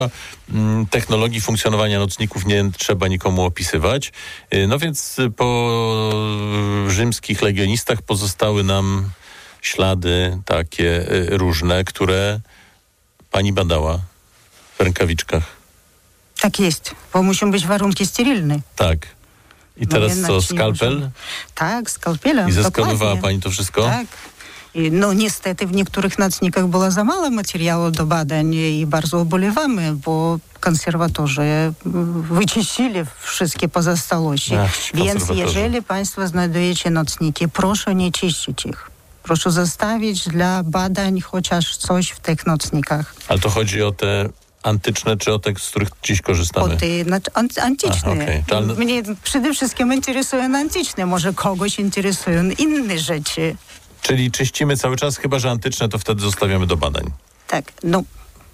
Technologii funkcjonowania nocników nie trzeba nikomu opisywać. No więc po rzymskich legionistach pozostały nam ślady takie różne, które pani badała w rękawiczkach. Tak jest, bo muszą być warunki sterylne. Tak. I teraz co, skalpel? Tak, skalpelem. I zeskanowała pani to wszystko? Tak. No niestety w niektórych nocnikach było za mało materiału do badań i bardzo ubolewamy, bo konserwatorzy wyczyścili wszystkie pozostałości. Więc jeżeli państwo znajdujecie nocniki, proszę nie czyścić ich. Proszę zostawić dla badań chociaż coś w tych nocnikach. Ale to chodzi o te antyczne, czy o te, z których dziś korzystamy? O te antyczne. Okay. Mnie przede wszystkim interesują antyczne. Może kogoś interesują inne rzeczy. Czyli czyścimy cały czas, chyba że antyczne, to wtedy zostawiamy do badań. Tak, no.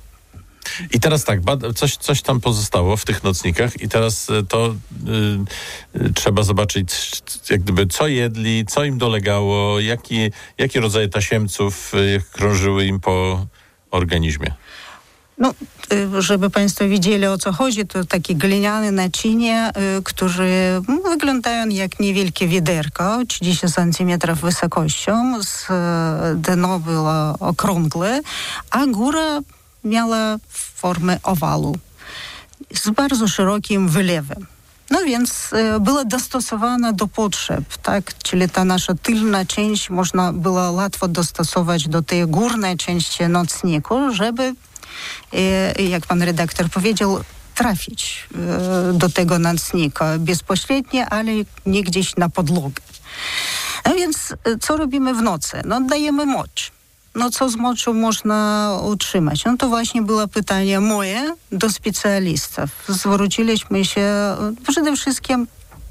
I teraz tak, coś tam pozostało w tych nocnikach i teraz to trzeba zobaczyć, jak gdyby, co jedli, co im dolegało, jakie rodzaje tasiemców krążyły im po organizmie. No, żeby państwo wiedzieli, o co chodzi, to takie gliniane naczynia, które wyglądają jak niewielkie wiaderko, 30 centymetrów wysokością, dno było okrągłe, a góra miała formę owalu z bardzo szerokim wylewem. No więc była dostosowana do potrzeb, tak? Czyli ta nasza tylna część można było łatwo dostosować do tej górnej części nocniku, żeby, jak pan redaktor powiedział, trafić do tego nocnika bezpośrednio, ale nie gdzieś na podłogę. No więc co robimy w nocy? No dajemy mocz. No co z moczą można utrzymać? No to właśnie było pytanie moje do specjalistów. Zwróciliśmy się przede wszystkim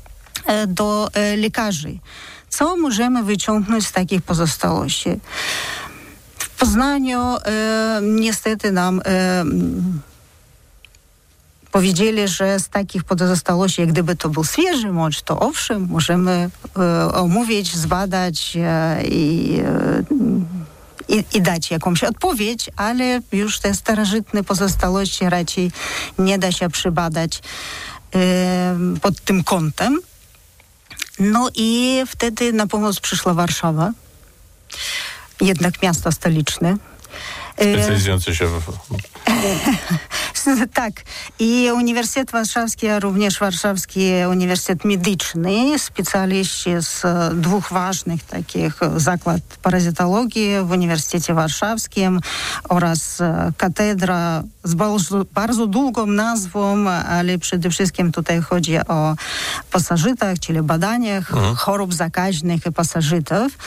do lekarzy. Co możemy wyciągnąć z takich pozostałości? W Poznaniu niestety nam powiedzieli, że z takich pozostałości, jak gdyby to był świeży mocz, to owszem, możemy omówić, zbadać i dać jakąś odpowiedź, ale już te starożytne pozostałości raczej nie da się przybadać pod tym kątem. No i wtedy na pomoc przyszła Warszawa, jednak miasto stoliczne. Specjalizujące się Tak. I Uniwersytet Warszawski, a również Warszawski Uniwersytet Medyczny, specjaliści z dwóch ważnych takich zakład parazytologii w Uniwersytecie Warszawskim oraz katedra z bardzo długą nazwą, ale przede wszystkim tutaj chodzi o pasożytach, czyli badaniach chorób zakaźnych i pasożytów.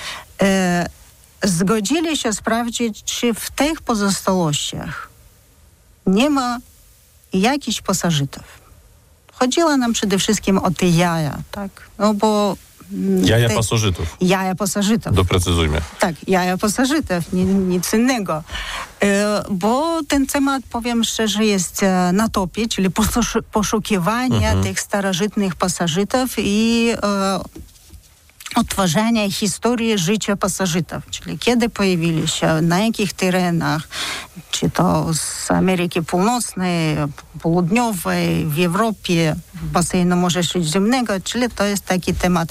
Zgodzili się sprawdzić, czy w tych pozostałościach nie ma jakichś pasożytów. Chodziło nam przede wszystkim o te jaja, tak? No bo... Jaja pasożytów. Jaja pasożytów. Doprecyzujmy. Tak, jaja pasożytów, nic innego. Bo ten temat, powiem szczerze, jest na topie, czyli poszukiwania tych starożytnych pasożytów i odtwarzania historii życia pasożytów, czyli kiedy pojawili się, na jakich terenach, czy to z Ameryki Północnej, Południowej, w Europie, w basenu Morza Śródziemnego, czyli to jest taki temat,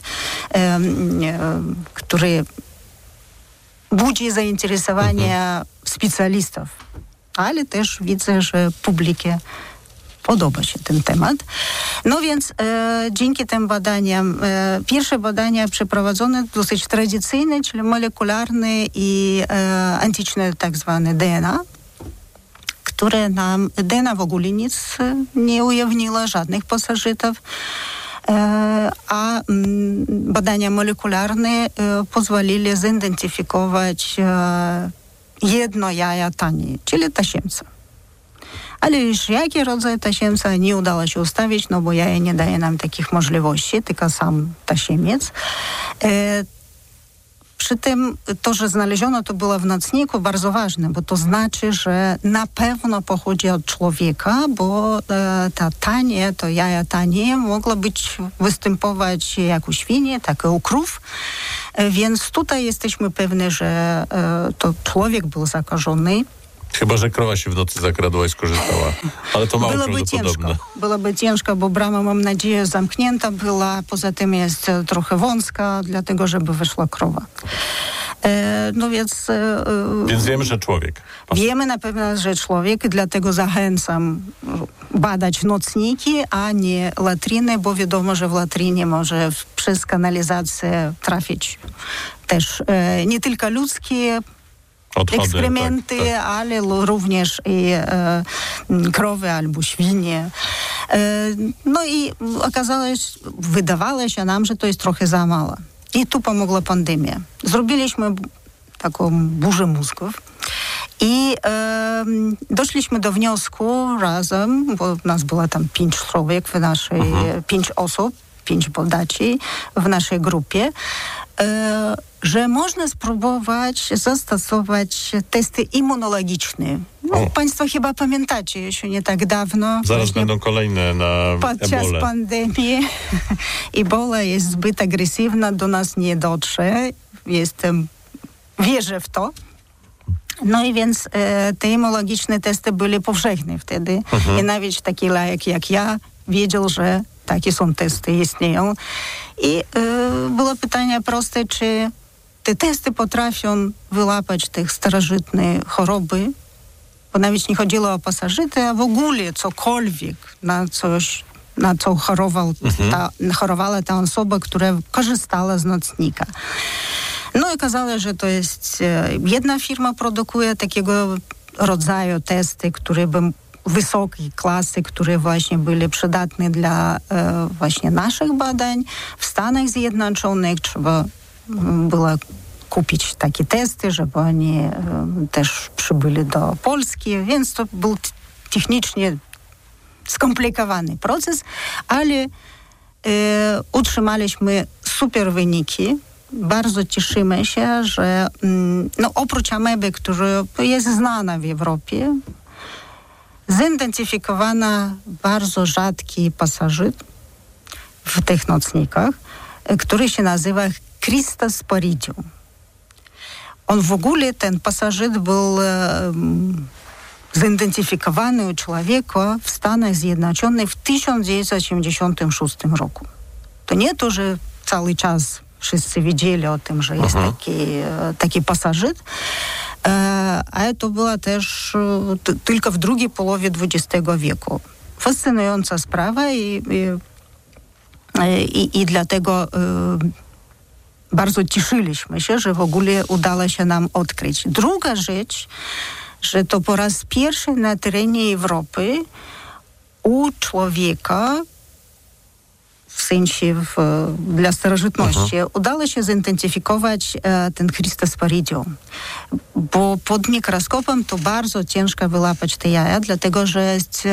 który budzi zainteresowanie specjalistów, ale też widzę, że publice podoba się ten temat. No więc dzięki tym badaniom, pierwsze badania przeprowadzone dosyć tradycyjne, czyli molekularne i antyczne tak zwane DNA, które nam, DNA w ogóle nic nie ujawniło, żadnych pasożytów, a badania molekularne pozwolili zidentyfikować jedno jaja tani, czyli tasiemca. Ale już jaki rodzaj tasiemca nie udało się ustawić, no bo jaja nie daje nam takich możliwości, tylko sam tasiemiec. Przy tym to, że znaleziono to było w nocniku, bardzo ważne, bo to znaczy, że na pewno pochodzi od człowieka, bo to jaja tanie mogło występować jak u świni, tak i u krów. Więc tutaj jesteśmy pewni, że to człowiek był zakażony. Chyba że krowa się w nocy zakradła i skorzystała. Ale to mało prawdopodobne. Byłoby ciężko, bo brama, mam nadzieję, zamknięta była. Poza tym jest trochę wąska, dlatego żeby wyszła krowa. No więc... Więc wiemy, że człowiek. Wiemy na pewno, że człowiek, dlatego zachęcam badać nocniki, a nie latryny, bo wiadomo, że w latrynie może przez kanalizację trafić też nie tylko ludzkie odchody, ekskrementy, tak. ale również i krowy albo świnie. No i wydawało się nam, że to jest trochę za mało. I tu pomogła pandemia. Zrobiliśmy taką burzę mózgów i doszliśmy do wniosku razem, bo nas było tam 5 człowiek w naszej, 5 osób, 5 badaczy w naszej grupie, że można spróbować zastosować testy immunologiczne. No, państwo chyba pamiętacie, jeszcze nie tak dawno. Zaraz będą kolejne na podczas ebolę. Pandemii Ebola jest zbyt agresywna, do nas nie dotrze. Wierzę w to. No i więc te immunologiczne testy były powszechne wtedy. I nawet taki laik jak ja wiedział, że takie są testy, istnieją. I było pytanie proste, czy te testy potrafią wyłapać te starożytne choroby, bo nawet nie chodziło o pasożyty, a w ogóle cokolwiek, na co chorowała ta osoba, która korzystała z nocnika. No i okazało, że to jest jedna firma produkuje takiego rodzaju testy, które by wysokiej klasy, które właśnie były przydatne dla właśnie naszych badań. W Stanach Zjednoczonych trzeba było kupić takie testy, żeby oni też przybyli do Polski, więc to był technicznie skomplikowany proces, ale utrzymaliśmy super wyniki. Bardzo cieszymy się, że oprócz ameby, która jest znana w Europie, zidentyfikowano bardzo rzadki pasożyt w tych nocnikach, który się nazywa Cristosporidium. On w ogóle, ten pasożyt był zidentyfikowany u człowieka w Stanach Zjednoczonych w 1986 roku. To nie to, że cały czas wszyscy wiedzieli o tym, że jest taki pasożyt, ale to była też tylko w drugiej połowie XX wieku. Fascynująca sprawa i dlatego bardzo cieszyliśmy się, że w ogóle udało się nam odkryć. Druga rzecz, że to po raz pierwszy na terenie Europy u człowieka, w sensie dla starożytności, udało się zidentyfikować ten Cristosporidium. Bo pod mikroskopem to bardzo ciężko wyłapać te jaja, dlatego że jest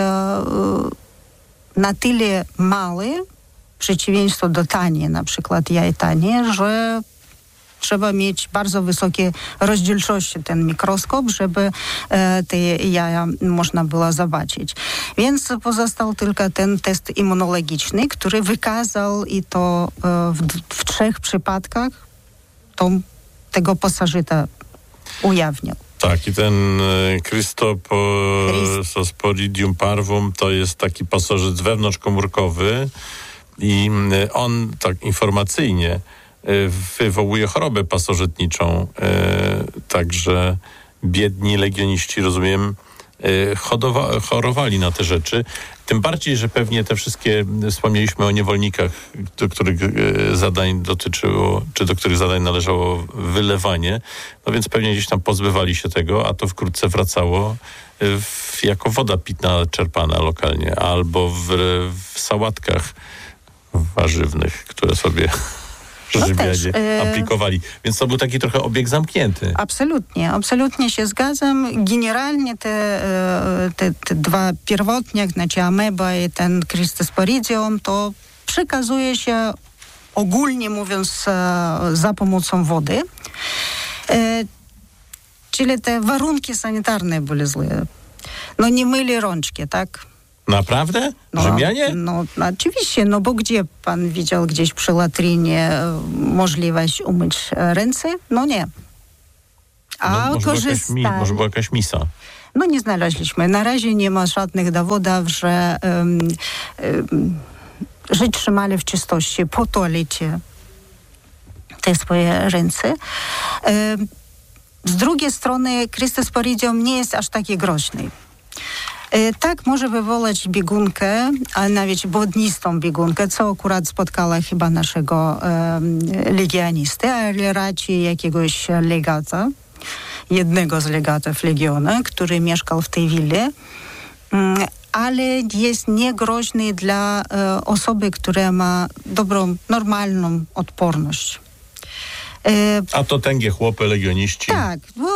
na tyle mały, w przeciwieństwie do tanie, na przykład jaj tanie, że trzeba mieć bardzo wysokie rozdzielczości ten mikroskop, żeby te jaja można było zobaczyć. Więc pozostał tylko ten test immunologiczny, który wykazał i to w 3 przypadkach tego pasożyta ujawnił. Tak, i ten Cristosporidium parvum to jest taki pasożyt wewnątrzkomórkowy i on tak informacyjnie wywołuje chorobę pasożytniczą. Także biedni legioniści, rozumiem, chorowali na te rzeczy. Tym bardziej, że pewnie te wszystkie, wspomnieliśmy o niewolnikach, do których zadań dotyczyło, czy do których zadań należało wylewanie, no więc pewnie gdzieś tam pozbywali się tego, a to wkrótce wracało jako woda pitna czerpana lokalnie, albo w sałatkach warzywnych, które sobie Rzymianie aplikowali. Więc to był taki trochę obieg zamknięty. Absolutnie się zgadzam. Generalnie te dwa pierwotnie, znaczy ameba i ten Cristosporidium, to przekazuje się ogólnie mówiąc za pomocą wody. Czyli te warunki sanitarne były złe. No nie myli rączki, tak? Naprawdę? Rzymianie? No oczywiście, no bo gdzie pan widział gdzieś przy latrynie możliwość umyć ręce? No nie. A może była jakaś misa. No nie znaleźliśmy. Na razie nie ma żadnych dowodów, że trzymali w czystości po toalecie te swoje ręce. Z drugiej strony Cristosporidium nie jest aż taki groźny. Tak może wywołać biegunkę, a nawet błotnistą biegunkę, co akurat spotkała chyba naszego legionisty, ale raczej jakiegoś legata, jednego z legatów Legiona, który mieszkał w tej willi, ale jest niegroźny dla osoby, która ma dobrą, normalną odporność. A to tęgie chłopy, legioniści? Tak,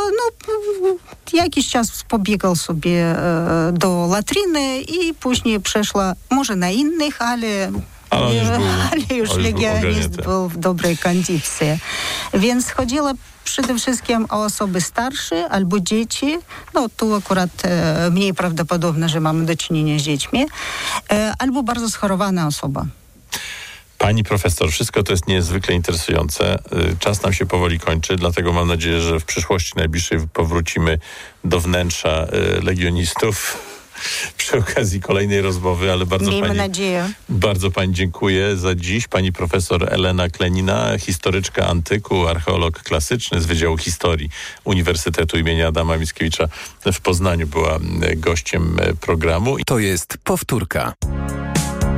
jakiś czas pobiegał sobie do latryny i później przeszła, może na innych, ale już legionist był w dobrej kondycji. Więc chodziło przede wszystkim o osoby starsze albo dzieci. No tu akurat mniej prawdopodobne, że mamy do czynienia z dziećmi. Albo bardzo schorowana osoba. Pani profesor, wszystko to jest niezwykle interesujące. Czas nam się powoli kończy, dlatego mam nadzieję, że w przyszłości najbliższej powrócimy do wnętrza legionistów przy okazji kolejnej rozmowy, ale bardzo pani dziękuję za dziś. Pani profesor Elena Klenina, historyczka antyku, archeolog klasyczny z Wydziału Historii Uniwersytetu im. Adama Mickiewicza w Poznaniu była gościem programu. To jest powtórka.